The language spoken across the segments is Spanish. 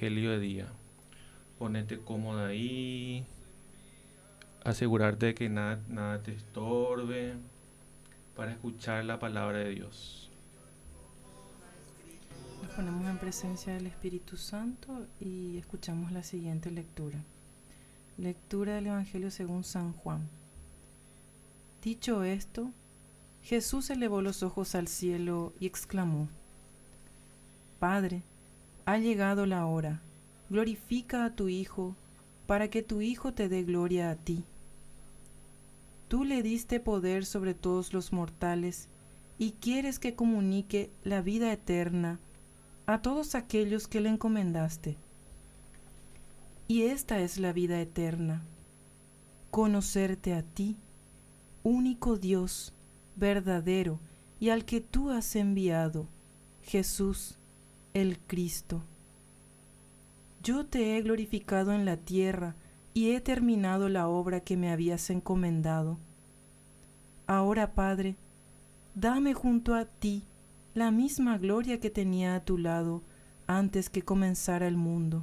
Evangelio de día. Ponete cómoda ahí, asegurarte de que nada te estorbe para escuchar la palabra de Dios. Nos ponemos en presencia del Espíritu Santo y escuchamos la siguiente lectura. Lectura del Evangelio según San Juan. Dicho esto, Jesús elevó los ojos al cielo y exclamó: Padre, ha llegado la hora. Glorifica a tu Hijo, para que tu Hijo te dé gloria a ti. Tú le diste poder sobre todos los mortales y quieres que comunique la vida eterna a todos aquellos que le encomendaste. Y esta es la vida eterna: conocerte a ti, único Dios, verdadero, y al que tú has enviado, Jesús, el Cristo. Yo te he glorificado en la tierra y he terminado la obra que me habías encomendado. Ahora, Padre, dame junto a ti la misma gloria que tenía a tu lado antes que comenzara el mundo.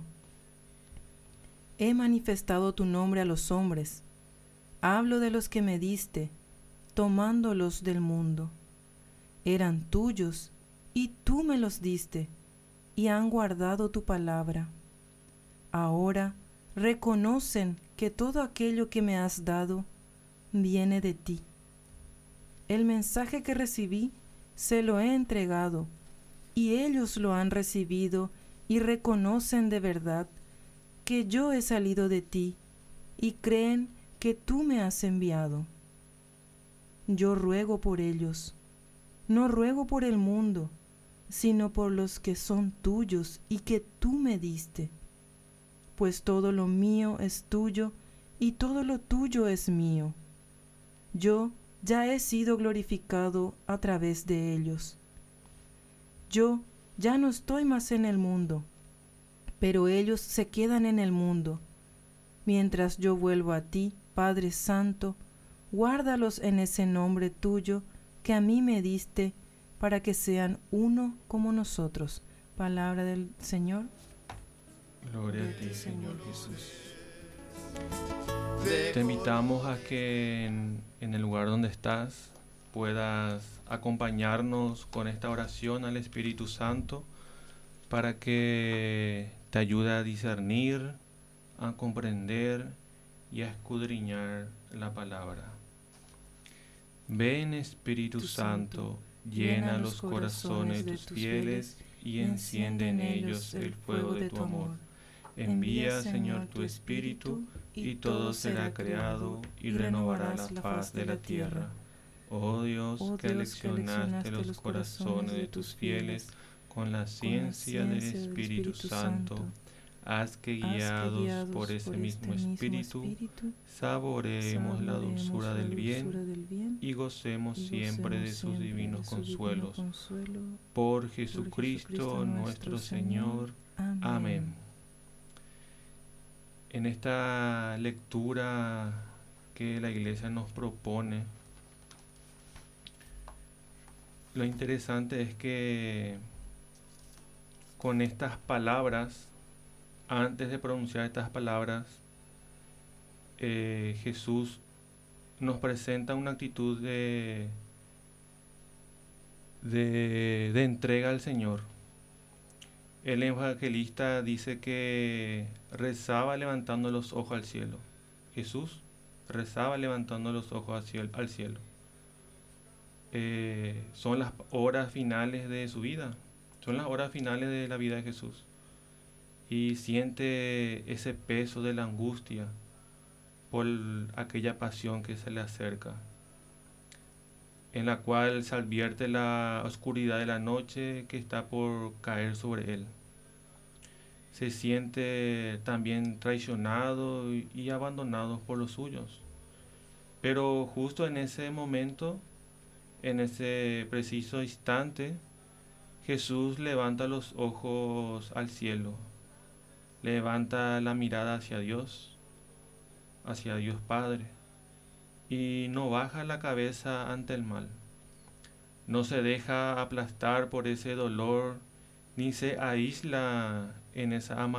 He manifestado tu nombre a los hombres. Hablo de los que me diste, tomándolos del mundo. Eran tuyos, y tú me los diste, y han guardado tu palabra. Ahora reconocen que todo aquello que me has dado viene de ti. El mensaje que recibí se lo he entregado, y ellos lo han recibido y reconocen de verdad que yo he salido de ti, y creen que tú me has enviado. Yo ruego por ellos. No ruego por el mundo, sino por los que son tuyos y que tú me diste. Pues todo lo mío es tuyo y todo lo tuyo es mío. Yo ya he sido glorificado a través de ellos. Yo ya no estoy más en el mundo, pero ellos se quedan en el mundo. Mientras yo vuelvo a ti, Padre Santo, guárdalos en ese nombre tuyo que a mí me diste, para que sean uno como nosotros. Palabra del Señor. Gloria a ti, Señor Jesús. Te invitamos a que en el lugar donde estás puedas acompañarnos con esta oración al Espíritu Santo para que te ayude a discernir, a comprender y a escudriñar la palabra. Ven, Espíritu Santo, llena los corazones de tus fieles y enciende en ellos el fuego de tu amor. Envía, Señor, tu Espíritu, y todo será creado y renovarás la faz de la tierra. Oh Dios, que aleccionaste los corazones de tus fieles con la ciencia del Espíritu Santo, haz que guiados por ese mismo Espíritu, saboreemos la dulzura del bien y gocemos siempre de sus divinos consuelos. Por Jesucristo nuestro Señor. Amén. En esta lectura que la Iglesia nos propone, lo interesante es que con estas palabras, antes de pronunciar estas palabras, Jesús nos presenta una actitud de entrega al Señor. El evangelista dice que rezaba levantando los ojos al cielo. Jesús rezaba levantando los ojos al cielo. Son las horas finales de su vida. Son las horas finales de la vida de Jesús. Y siente ese peso de la angustia por aquella pasión que se le acerca, en la cual se advierte la oscuridad de la noche que está por caer sobre él. Se siente también traicionado y abandonado por los suyos. Pero justo en ese momento, en ese preciso instante, Jesús levanta los ojos al cielo, levanta la mirada hacia Dios Padre, y no baja la cabeza ante el mal. No se deja aplastar por ese dolor, ni se aísla en esa